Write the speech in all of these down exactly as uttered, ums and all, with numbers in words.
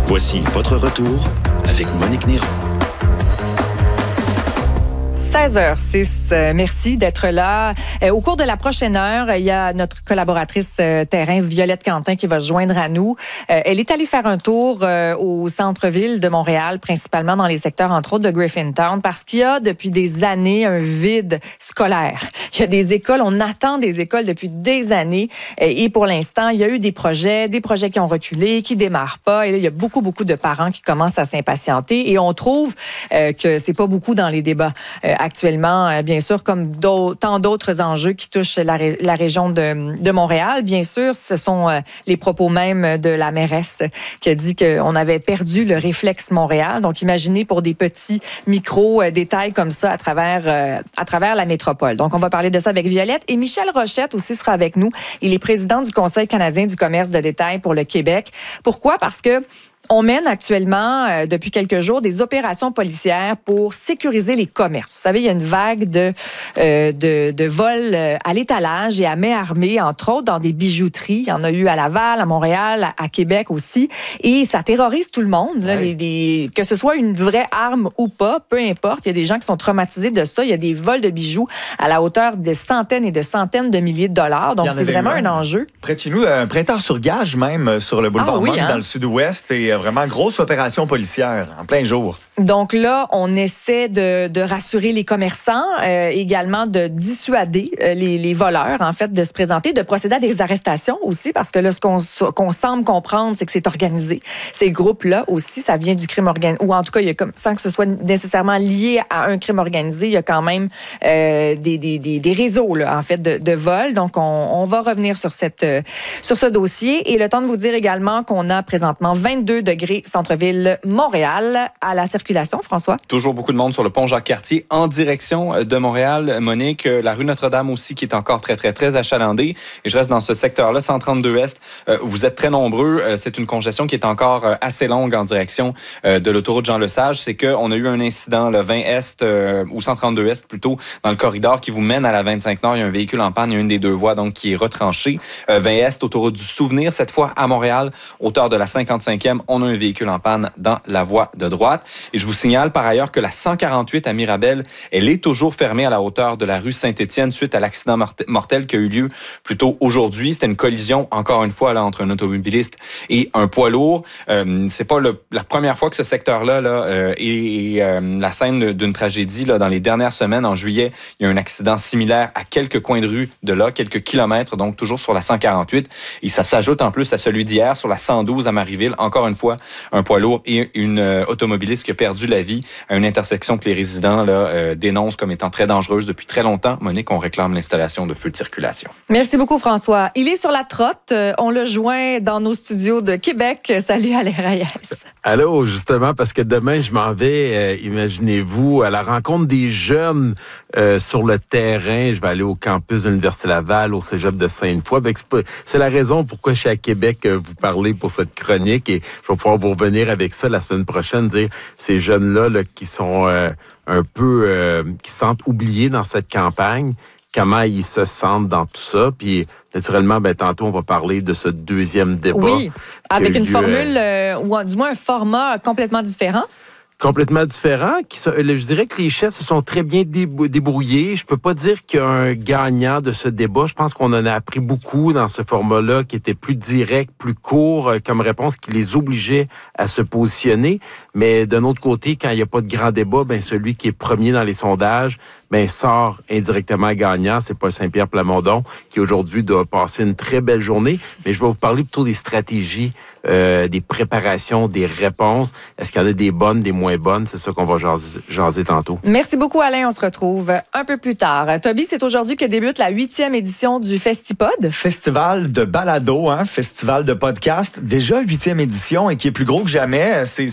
Voici votre retour avec Monique Néron. seize heures six, euh, merci d'être là. Euh, au cours de la prochaine heure, il y a notre collaboratrice euh, terrain, Violette Quentin, qui va se joindre à nous. Euh, elle est allée faire un tour euh, au centre-ville de Montréal, principalement dans les secteurs, entre autres, de Griffintown, parce qu'il y a depuis des années un vide scolaire. Il y a des écoles, on attend des écoles depuis des années, euh, et pour l'instant, il y a eu des projets, des projets qui ont reculé, qui démarrent pas, et là, il y a beaucoup, beaucoup de parents qui commencent à s'impatienter, et on trouve euh, que c'est pas beaucoup dans les débats euh, actuellement, euh, bien sûr, comme d'autres, tant d'autres enjeux qui touchent la, ré, la région de, de Montréal. Bien sûr, ce sont euh, les propos même de la mairesse qui a dit qu'on avait perdu le réflexe Montréal. Donc, imaginez pour des petits micro-détails comme ça à travers, euh, à travers la métropole. Donc, on va parler de ça avec Violette. Et Michel Rochette aussi sera avec nous. Il est président du Conseil canadien du commerce de détail pour le Québec. Pourquoi? Parce que on mène actuellement, euh, depuis quelques jours, des opérations policières pour sécuriser les commerces. Vous savez, il y a une vague de, euh, de, de vols à l'étalage et à main armée, entre autres dans des bijouteries. Il y en a eu à Laval, à Montréal, à, à Québec aussi. Et ça terrorise tout le monde. Là, ouais. les, les, que ce soit une vraie arme ou pas, peu importe. Il y a des gens qui sont traumatisés de ça. Il y a des vols de bijoux à la hauteur de centaines et de centaines de milliers de dollars. Donc, c'est vraiment un enjeu. Près de chez nous, un printemps sur gage même, sur le boulevard ah, oui, Monk, hein? dans le sud-ouest. Et vraiment grosse opération policière en plein jour. Donc là, on essaie de, de rassurer les commerçants, euh, également de dissuader euh, les, les voleurs, en fait, de se présenter, de procéder à des arrestations aussi, parce que là, ce qu'on, qu'on semble comprendre, c'est que c'est organisé. Ces groupes-là aussi, ça vient du crime organisé, ou en tout cas, il y a comme, sans que ce soit nécessairement lié à un crime organisé, il y a quand même euh, des, des, des, des réseaux, là, en fait, de, de vol. Donc, on, on va revenir sur, cette, euh, sur ce dossier. Et le temps de vous dire également qu'on a présentement vingt-deux degrés centre-ville Montréal à la circulation, François. Toujours beaucoup de monde sur le pont Jacques-Cartier en direction de Montréal. Monique, la rue Notre-Dame aussi qui est encore très, très, très achalandée. Et je reste dans ce secteur-là, cent trente-deux Est. Euh, vous êtes très nombreux. Euh, c'est une congestion qui est encore euh, assez longue en direction euh, de l'autoroute Jean-Lesage. C'est qu'on a eu un incident, le vingt Est, euh, ou cent trente-deux Est plutôt, dans le corridor qui vous mène à la vingt-cinq Nord. Il y a un véhicule en panne, il y a une des deux voies donc qui est retranchée. Euh, vingt Est, autoroute du Souvenir, cette fois à Montréal, hauteur de la cinquante-cinquième. On a un véhicule en panne dans la voie de droite. Et je vous signale par ailleurs que la cent quarante-huit à Mirabel, elle est toujours fermée à la hauteur de la rue Saint-Étienne suite à l'accident mortel qui a eu lieu plus tôt aujourd'hui. C'était une collision, encore une fois, là, entre un automobiliste et un poids lourd. Euh, c'est pas le, la première fois que ce secteur-là là, euh, est euh, la scène d'une tragédie. Là, dans les dernières semaines, en juillet, il y a un accident similaire à quelques coins de rue de là, quelques kilomètres, donc toujours sur la cent quarante-huit. Et ça s'ajoute en plus à celui d'hier sur la cent douze à Marieville. Encore une fois, un poids lourd et une euh, automobiliste qui a perdu la vie à une intersection que les résidents là, euh, dénoncent comme étant très dangereuse depuis très longtemps. Monique, on réclame l'installation de feux de circulation. Merci beaucoup, François. Il est sur la trotte. Euh, on le joint dans nos studios de Québec. Salut, Alain Reyes. Allô, justement, parce que demain, je m'en vais, euh, imaginez-vous, à la rencontre des jeunes euh, sur le terrain. Je vais aller au campus de l'Université Laval, au cégep de Sainte-Foy. C'est la raison pourquoi je suis à Québec euh, vous parler pour cette chronique et je vais pouvoir vous revenir avec ça la semaine prochaine, dire ces jeunes-là là, qui sont euh, un peu, euh, qui se sentent oubliés dans cette campagne, comment ils se sentent dans tout ça. Puis, naturellement, ben, tantôt, on va parler de ce deuxième débat. Oui, avec une lieu, formule, euh, ou du moins un format complètement différent. Complètement différent. Qui, je dirais que les chefs se sont très bien débrouillés. Je peux pas dire qu'il y a un gagnant de ce débat. Je pense qu'on en a appris beaucoup dans ce format-là, qui était plus direct, plus court comme réponse, qui les obligeait à se positionner. Mais d'un autre côté, quand il n'y a pas de grand débat, ben celui qui est premier dans les sondages, ben sort indirectement gagnant. C'est Paul Saint-Pierre Plamondon qui aujourd'hui doit passer une très belle journée. Mais je vais vous parler plutôt des stratégies, euh, des préparations, des réponses. Est-ce qu'il y en a des bonnes, des moins bonnes? C'est ça qu'on va jaser, jaser tantôt. Merci beaucoup, Alain. On se retrouve un peu plus tard. Toby, c'est aujourd'hui que débute la huitième édition du Festipod. Festival de balado, hein? Festival de podcast. Déjà huitième édition et qui est plus gros que jamais. C'est, c'est rendu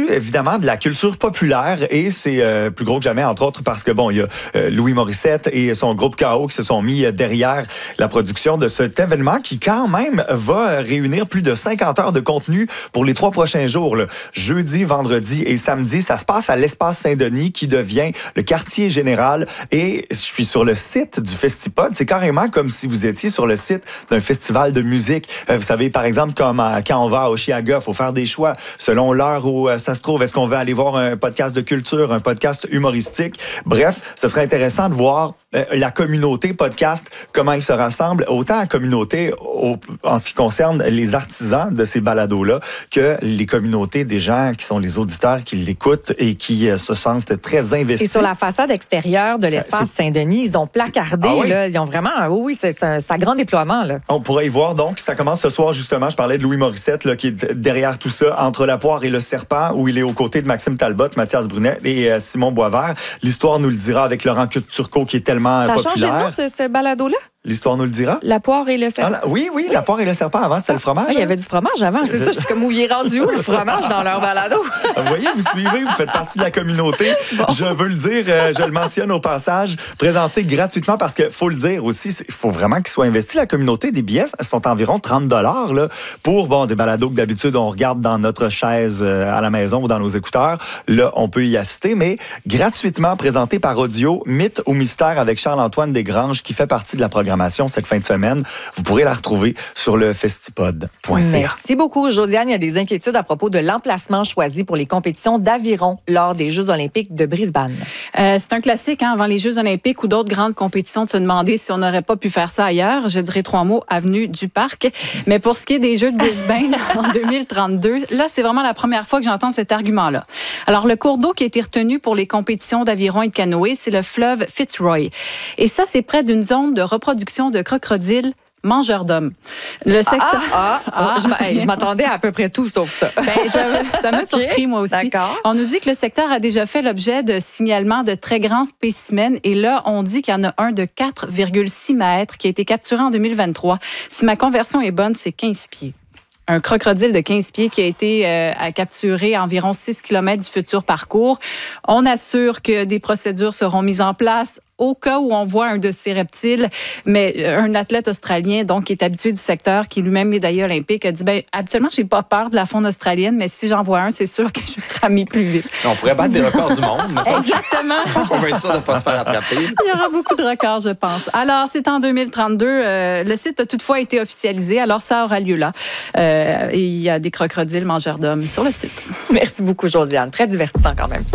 issu évidemment de la culture populaire et c'est euh, plus gros que jamais, entre autres parce que bon, il y a euh, Louis Morissette et son groupe K O qui se sont mis derrière la production de cet événement qui quand même va réunir plus de cinquante heures de contenu pour les trois prochains jours, là. Jeudi, vendredi et samedi. Ça se passe à l'Espace Saint-Denis qui devient le quartier général et je suis sur le site du Festipod. C'est carrément comme si vous étiez sur le site d'un festival de musique. Euh, vous savez, par exemple, comme à, quand on va à Oshiaga, il faut faire des choix selon l'heure où euh, ça se trouve. Est-ce qu'on veut aller voir un podcast de culture, un podcast humoristique? Bref, ce serait intéressant de voir euh, la communauté podcast, comment elle se rassemble, autant la communauté au, en ce qui concerne les artisans de ces balados-là que les communautés des gens qui sont les auditeurs qui l'écoutent et qui euh, se sentent très investis. Et sur la façade extérieure de l'Espace c'est... Saint-Denis, ils ont placardé, ah oui? Là, ils ont vraiment, oui, oui, c'est, c'est, un, c'est un grand déploiement. Là. On pourrait y voir, donc, ça commence ce soir, justement, je parlais de Louis Morissette, là, qui est derrière tout ça, entre la poire et le serpent, où il est aux côtés de Maxime Talbot, Mathias Brunet et euh, Simon Boisvert. L'histoire nous le dira avec Laurent Turcot, qui est tellement ça populaire. Ça change de tout, ce, ce balado-là? L'histoire nous le dira? La poire et le serpent. Ah, la, oui, oui, la poire et le serpent. Avant, c'était le fromage. Ah, il y avait du fromage avant. C'est ça, je suis comme, où il est rendu où, le fromage, dans leur balado? Vous voyez, vous suivez, vous faites partie de la communauté. Bon. Je veux le dire, euh, je le mentionne au passage, présenté gratuitement parce qu'il faut le dire aussi, il faut vraiment qu'il soit investi. La communauté des billets sont environ trente dollars là, pour bon, des balados que d'habitude on regarde dans notre chaise euh, à la maison ou dans nos écouteurs. Là, on peut y assister, mais gratuitement présenté par audio, Mythe ou Mystère avec Charles-Antoine Desgranges qui fait partie de la programmation cette fin de semaine. Vous pourrez la retrouver sur le festipod point c a. Merci beaucoup, Josiane. Il y a des inquiétudes à propos de l'emplacement choisi pour les compétitions d'aviron lors des Jeux olympiques de Brisbane. Euh, c'est un classique hein, avant les Jeux olympiques ou d'autres grandes compétitions de se demander si on n'aurait pas pu faire ça ailleurs. Je dirais trois mots, avenue du Parc. Mais pour ce qui est des Jeux de Brisbane en deux mille trente-deux, là, c'est vraiment la première fois que j'entends cet argument-là. Alors, le cours d'eau qui a été retenu pour les compétitions d'aviron et de canoë, c'est le fleuve Fitzroy. Et ça, c'est près d'une zone de reproduction de crocodiles mangeurs d'hommes. Le secteur... Ah, ah, ah, ah. Je m'attendais à à peu près tout sauf ça. Ben, je, ça m'a okay. surpris, moi aussi. D'accord. On nous dit que le secteur a déjà fait l'objet de signalements de très grands spécimens et là, on dit qu'il y en a un de quatre virgule six mètres qui a été capturé en deux mille vingt-trois. Si ma conversion est bonne, c'est quinze pieds. Un crocodile de quinze pieds qui a été euh, à capturer à environ six kilomètres du futur parcours. On assure que des procédures seront mises en place au cas où on voit un de ces reptiles, mais un athlète australien, donc, qui est habitué du secteur, qui est lui-même médaillé olympique, a dit, ben, habituellement, j'ai pas peur de la faune australienne, mais si j'en vois un, c'est sûr que je vais ramer plus vite. On pourrait battre des records du monde. Exactement. On va être sûr de ne pas se faire attraper. Il y aura beaucoup de records, je pense. Alors, c'est en deux mille trente-deux. Euh, le site a toutefois été officialisé, alors ça aura lieu là. Euh, et il y a des crocodiles mangeurs d'hommes sur le site. Merci beaucoup, Josiane. Très divertissant quand même.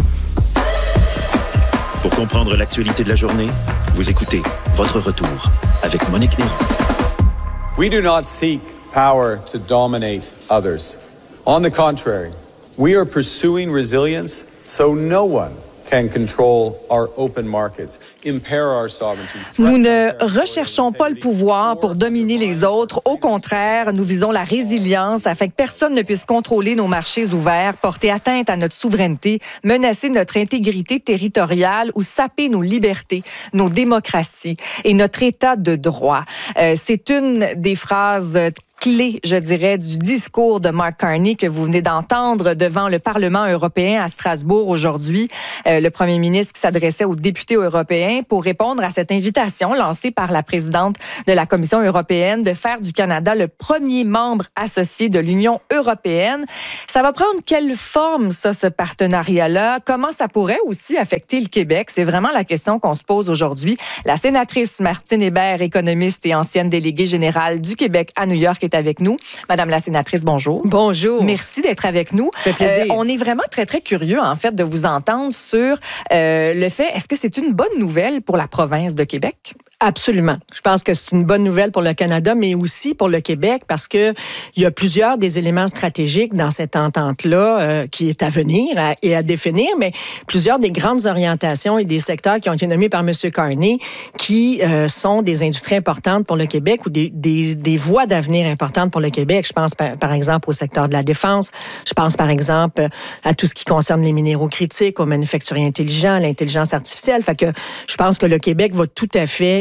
Pour comprendre l'actualité de la journée, vous écoutez Votre Retour avec Monique Néron. We do not seek power to dominate others. On the contrary, we are pursuing resilience so no one can control our open markets, impair our sovereignty. Nous ne recherchons pas le pouvoir pour dominer les autres. Au contraire, nous visons la résilience afin que personne ne puisse contrôler nos marchés ouverts, porter atteinte à notre souveraineté, menacer notre intégrité territoriale ou saper nos libertés, nos démocraties et notre état de droit. Euh, c'est une des phrases clé, je dirais, du discours de Mark Carney que vous venez d'entendre devant le Parlement européen à Strasbourg aujourd'hui. Euh, le premier ministre qui s'adressait aux députés européens pour répondre à cette invitation lancée par la présidente de la Commission européenne de faire du Canada le premier membre associé de l'Union européenne. Ça va prendre quelle forme, ça, ce partenariat-là? Comment ça pourrait aussi affecter le Québec? C'est vraiment la question qu'on se pose aujourd'hui. La sénatrice Martine Hébert, économiste et ancienne déléguée générale du Québec à New York, est avec nous. Madame la sénatrice, bonjour. Bonjour. Merci d'être avec nous. Ça fait plaisir. Euh, on est vraiment très, très curieux, en fait, de vous entendre sur euh, le fait, est-ce que c'est une bonne nouvelle pour la province de Québec? Absolument. Je pense que c'est une bonne nouvelle pour le Canada, mais aussi pour le Québec, parce que il y a plusieurs des éléments stratégiques dans cette entente-là euh, qui est à venir à, et à définir, mais plusieurs des grandes orientations et des secteurs qui ont été nommés par M. Carney qui euh, sont des industries importantes pour le Québec ou des, des, des voies d'avenir importantes pour le Québec. Je pense par, par exemple au secteur de la défense. Je pense par exemple à tout ce qui concerne les minéraux critiques, aux manufacturiers intelligents, l'intelligence artificielle. Fait que je pense que le Québec va tout à fait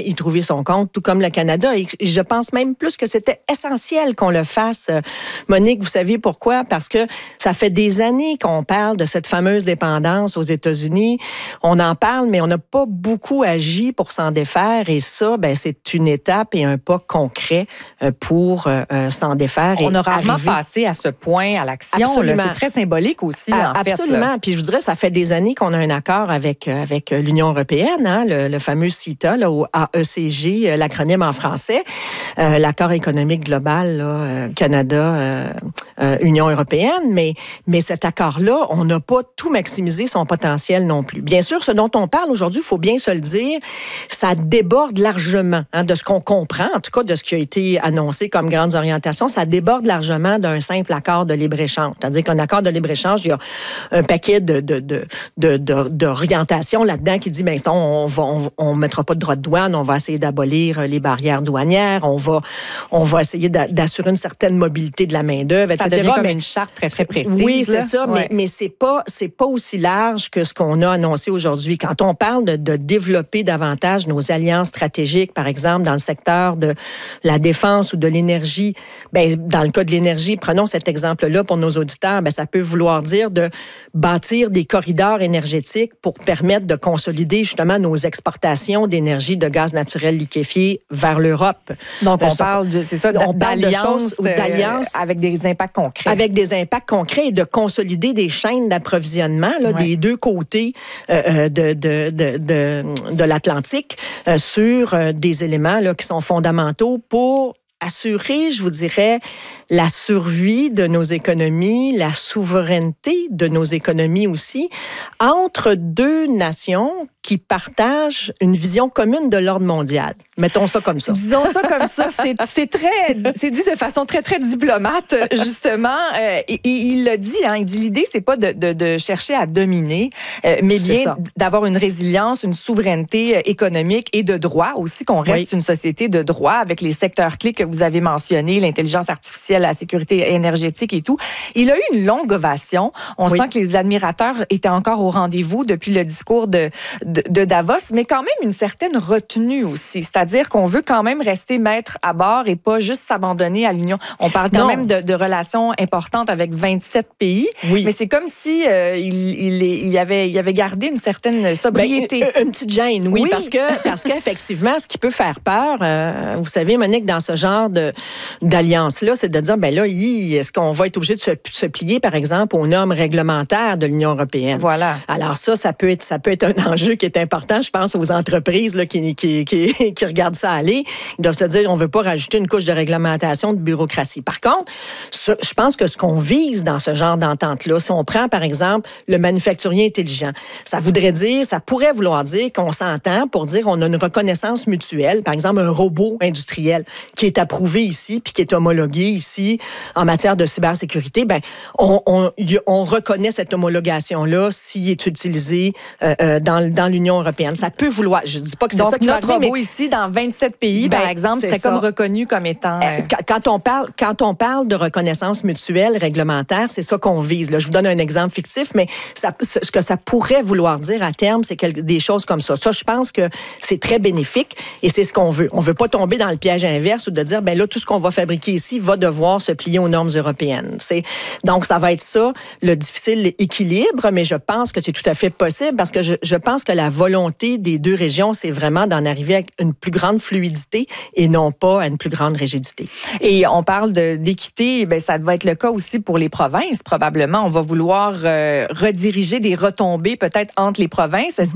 y trouver son compte, tout comme le Canada. Et je pense même plus que c'était essentiel qu'on le fasse. Monique, vous savez pourquoi? Parce que ça fait des années qu'on parle de cette fameuse dépendance aux États-Unis. On en parle, mais on n'a pas beaucoup agi pour s'en défaire. Et ça, ben, c'est une étape et un pas concret pour euh, s'en défaire. On et a rarement arriver... passé à ce point à l'action. Là. C'est très symbolique aussi, ah, en absolument. fait. Absolument. Puis je vous dirais, ça fait des années qu'on a un accord avec, avec l'Union européenne, hein, le, le fameux CETA, là, au A E C G, l'acronyme en français, euh, l'accord économique global, là, euh, Canada, euh, euh, Union européenne. Mais, mais cet accord-là, on n'a pas tout maximisé son potentiel non plus. Bien sûr, ce dont on parle aujourd'hui, il faut bien se le dire, ça déborde largement hein, de ce qu'on comprend, en tout cas de ce qui a été annoncé comme grandes orientations, ça déborde largement d'un simple accord de libre-échange. C'est-à-dire qu'un accord de libre-échange, il y a un paquet de, de, de, de, de, d'orientation là-dedans qui dit, bien, on va, on, on mettra pas de droits de douane, on va essayer d'abolir les barrières douanières, on va, on va essayer d'assurer une certaine mobilité de la main-d'œuvre, et cetera. Ça devient comme mais, une charte très, très précise. Oui, c'est là. ça, ouais. mais, mais c'est pas, c'est pas aussi large que ce qu'on a annoncé aujourd'hui. Quand on parle de, de développer davantage nos alliances stratégiques, par exemple, dans le secteur de la défense ou de l'énergie, bien, dans le cas de l'énergie, prenons cet exemple-là pour nos auditeurs, bien, ça peut vouloir dire de bâtir des corridors énergétiques pour permettre de consolider justement nos exportations d'énergie de gaz naturel liquéfié vers l'Europe. Donc, on parle de, c'est ça, on parle de choses euh, d'alliances avec des impacts concrets. Avec des impacts concrets et de consolider des chaînes d'approvisionnement là, ouais. des deux côtés euh, de, de, de, de, de l'Atlantique euh, sur euh, des éléments là, qui sont fondamentaux pour assurer, je vous dirais, la survie de nos économies, la souveraineté de nos économies aussi, entre deux nations qui partagent une vision commune de l'ordre mondial. Mettons ça comme ça. Disons ça comme ça. C'est, c'est très, c'est dit de façon très, très diplomate, justement. Euh, et, et il l'a dit, hein, il dit l'idée, c'est pas de, de, de chercher à dominer, euh, mais c'est bien ça. D'avoir une résilience, une souveraineté économique et de droit aussi, qu'on reste oui. une société de droit avec les secteurs clés que vous avez mentionnés, l'intelligence artificielle, la sécurité énergétique et tout. Il a eu une longue ovation. On oui. sent que les admirateurs étaient encore au rendez-vous depuis le discours de, de, de Davos, mais quand même une certaine retenue aussi. C'est-à-dire qu'on veut quand même rester maître à bord et pas juste s'abandonner à l'Union. On parle quand non. même de, de relations importantes avec vingt-sept pays, oui. mais c'est comme si euh, il, il, il, avait, il avait gardé une certaine sobriété. Ben, une petite gêne, oui, oui. parce que parce qu'effectivement, ce qui peut faire peur, euh, vous savez, Monique, dans ce genre de, d'alliance-là, c'est de dire, ben là, est-ce qu'on va être obligé de se, se plier, par exemple, aux normes réglementaires de l'Union européenne? Voilà. Alors ça, ça peut être, ça peut être un enjeu qui est important, je pense, aux entreprises là, qui, qui, qui, qui regardent ça aller. Ils doivent se dire, on ne veut pas rajouter une couche de réglementation, de bureaucratie. Par contre, ce, je pense que ce qu'on vise dans ce genre d'entente-là, si on prend, par exemple, le manufacturier intelligent, ça voudrait dire, ça pourrait vouloir dire qu'on s'entend pour dire on a une reconnaissance mutuelle, par exemple, un robot industriel qui est approuvé ici puis qui est homologué ici en matière de cybersécurité, ben on, on, on reconnaît cette homologation-là s'il est utilisé euh, dans, dans l'Union européenne. Ça peut vouloir, je ne dis pas que c'est donc, ça qui notre va arriver, robot mais... ici, dans vingt-sept pays, ben, par exemple, serait ça. Comme reconnu comme étant... Euh... Quand, on parle, quand on parle de reconnaissance mutuelle réglementaire, c'est ça qu'on vise. Là, je vous donne un exemple fictif, mais ça, ce que ça pourrait vouloir dire à terme, c'est quelque, des choses comme ça. Ça, je pense que c'est très bénéfique et c'est ce qu'on veut. On ne veut pas tomber dans le piège inverse ou de dire, ben là, tout ce qu'on va fabriquer ici va devoir se plier aux normes européennes. C'est, donc, ça va être ça, le difficile équilibre, mais je pense que c'est tout à fait possible parce que je, je pense que la volonté des deux régions, c'est vraiment d'en arriver à une plus grande fluidité et non pas à une plus grande rigidité. Et on parle de, d'équité, bien, ça va être le cas aussi pour les provinces, probablement. On va vouloir euh, rediriger des retombées peut-être entre les provinces. Est-ce